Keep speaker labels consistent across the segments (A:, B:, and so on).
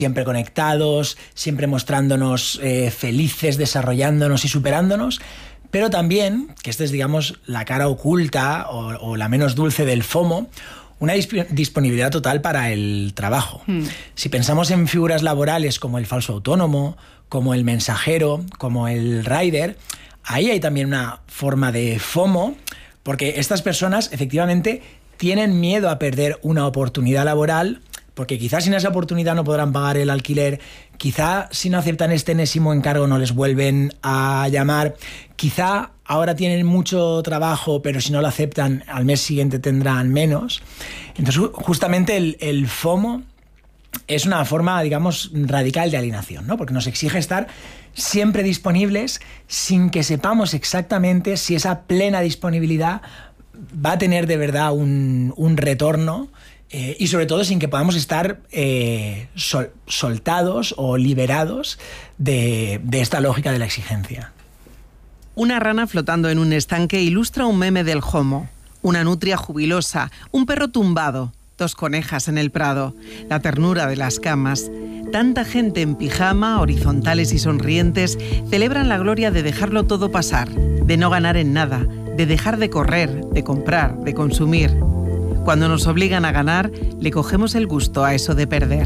A: siempre conectados, siempre mostrándonos felices, desarrollándonos y superándonos, pero también, que esta es, digamos, la cara oculta o la menos dulce del FOMO, una disponibilidad total para el trabajo. Si pensamos en figuras laborales como el falso autónomo, como el mensajero, como el rider, ahí hay también una forma de FOMO, porque estas personas efectivamente tienen miedo a perder una oportunidad laboral, porque quizás sin esa oportunidad no podrán pagar el alquiler, quizá si no aceptan este enésimo encargo no les vuelven a llamar, quizá ahora tienen mucho trabajo, pero si no lo aceptan al mes siguiente tendrán menos. Entonces justamente el FOMO es una forma, digamos, radical de alienación, ¿no? Porque nos exige estar siempre disponibles sin que sepamos exactamente si esa plena disponibilidad va a tener de verdad un retorno, y sobre todo sin que podamos estar soltados o liberados de esta lógica de la exigencia.
B: Una rana flotando en un estanque ilustra un meme del Homo. Una nutria jubilosa, un perro tumbado, 2 conejas en el prado, la ternura de las camas. Tanta gente en pijama, horizontales y sonrientes, celebran la gloria de dejarlo todo pasar, de no ganar en nada, de dejar de correr, de comprar, de consumir. Cuando nos obligan a ganar, le cogemos el gusto a eso de perder.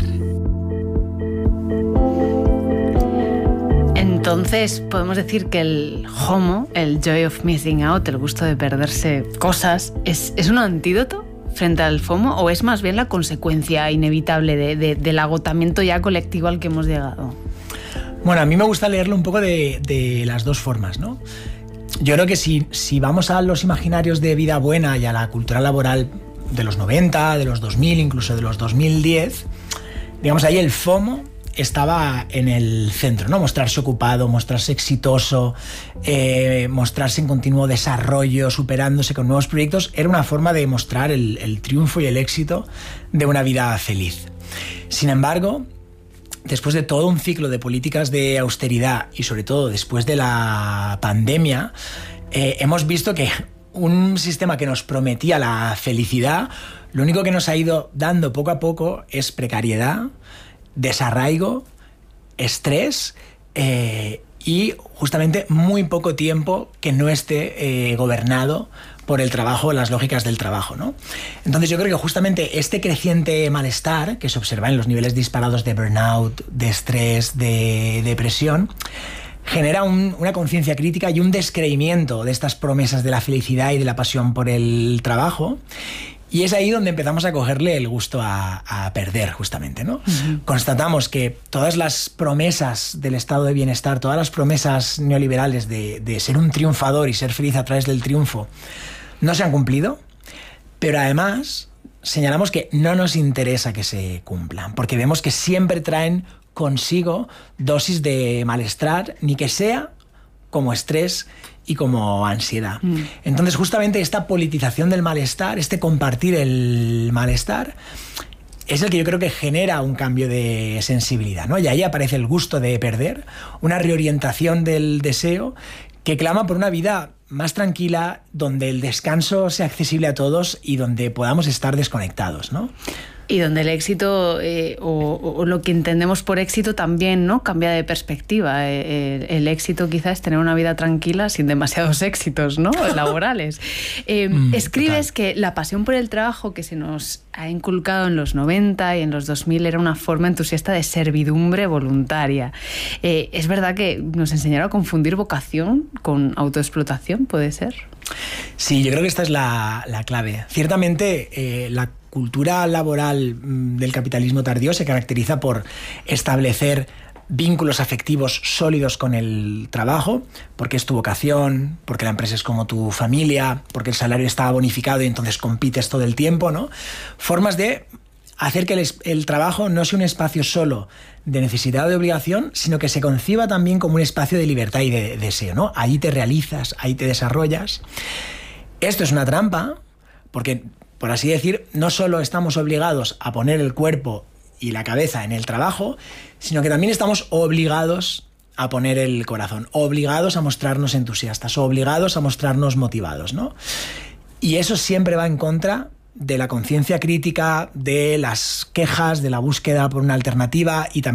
C: Entonces, podemos decir que el HOMO, el joy of missing out, el gusto de perderse cosas, ¿es un antídoto frente al FOMO o es más bien la consecuencia inevitable del agotamiento ya colectivo al que hemos llegado?
A: Bueno, a mí me gusta leerlo un poco de las dos formas, ¿no? Yo creo que si vamos a los imaginarios de vida buena y a la cultura laboral de los 90, de los 2000, incluso de los 2010, digamos, ahí el FOMO estaba en el centro, ¿no? Mostrarse ocupado, mostrarse exitoso, mostrarse en continuo desarrollo, superándose con nuevos proyectos, era una forma de mostrar el triunfo y el éxito de una vida feliz. Sin embargo, después de todo un ciclo de políticas de austeridad y sobre todo después de la pandemia, hemos visto que un sistema que nos prometía la felicidad, lo único que nos ha ido dando poco a poco es precariedad, desarraigo, estrés y justamente muy poco tiempo que no esté gobernado por el trabajo, las lógicas del trabajo, ¿no? Entonces yo creo que justamente este creciente malestar que se observa en los niveles disparados de burnout, de estrés, de depresión, genera una conciencia crítica y un descreimiento de estas promesas de la felicidad y de la pasión por el trabajo. Y es ahí donde empezamos a cogerle el gusto a perder, justamente, ¿no? Uh-huh. Constatamos que todas las promesas del estado de bienestar, todas las promesas neoliberales de ser un triunfador y ser feliz a través del triunfo, no se han cumplido, pero además señalamos que no nos interesa que se cumplan, porque vemos que siempre traen consigo dosis de malestar, ni que sea como estrés y como ansiedad. Entonces, justamente esta politización del malestar, este compartir el malestar, es el que yo creo que genera un cambio de sensibilidad, ¿no? Y ahí aparece el gusto de perder, una reorientación del deseo que clama por una vida más tranquila, donde el descanso sea accesible a todos y donde podamos estar desconectados, ¿no?
C: Y donde el éxito o lo que entendemos por éxito también, ¿no?, cambia de perspectiva. El éxito quizás es tener una vida tranquila sin demasiados éxitos, ¿no?, laborales. Escribes que la pasión por el trabajo que se nos ha inculcado en los 90 y en los 2000 era una forma entusiasta de servidumbre voluntaria. ¿Es verdad que nos enseñaron a confundir vocación con autoexplotación? ¿Puede ser?
A: Sí, yo creo que esta es la clave. Ciertamente, la cultura laboral del capitalismo tardío se caracteriza por establecer vínculos afectivos sólidos con el trabajo, porque es tu vocación, porque la empresa es como tu familia, porque el salario está bonificado y entonces compites todo el tiempo, ¿no? Formas de hacer que el trabajo no sea un espacio solo de necesidad o de obligación, sino que se conciba también como un espacio de libertad y de deseo, ¿no? Ahí te realizas, ahí te desarrollas. Esto es una trampa, porque, por así decir, no solo estamos obligados a poner el cuerpo y la cabeza en el trabajo, sino que también estamos obligados a poner el corazón, obligados a mostrarnos entusiastas, obligados a mostrarnos motivados, ¿no? Y eso siempre va en contra de la conciencia crítica, de las quejas, de la búsqueda por una alternativa y también